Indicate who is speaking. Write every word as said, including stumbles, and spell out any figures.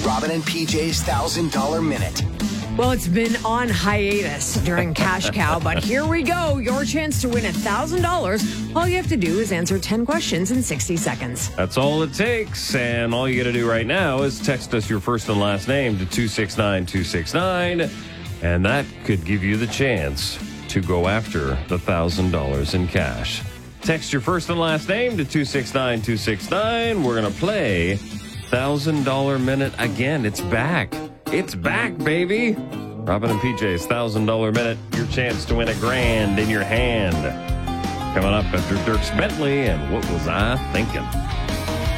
Speaker 1: Robin and P J's one thousand dollars Minute.
Speaker 2: Well, it's been on hiatus during Cash Cow, but here we go. Your chance to win one thousand dollars. All you have to do is answer ten questions in sixty seconds.
Speaker 3: That's all it takes. And all you got to do right now is text us your first and last name to two six nine two six nine. And that could give you the chance to go after the one thousand dollars in cash. Text your first and last name to two six nine two six nine. We're going to play one thousand dollars Minute again. It's back. It's back, baby. Robin and P J's one thousand dollars Minute. Your chance to win a grand in your hand. Coming up after Dierks Bentley and What Was I Thinking?